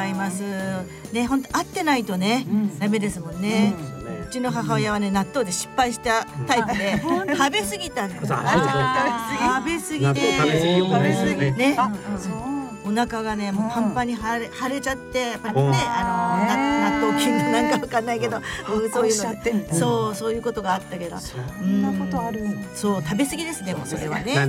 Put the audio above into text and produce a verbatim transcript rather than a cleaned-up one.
違いますね。本当合ってないとね、うん、ダメですもんね、うん、うちの母親はね納豆で失敗したタイプで食べ過ぎたんです。食べ過ぎで食べ過ぎね、お腹がねもうパンパンに腫れ、腫れちゃってやっぱりねあの納豆菌のなんかわかんないけど、うん、そういうのそうそういうことがあったけど、 そんなことある。 そう食べ過ぎですねもうそれはね。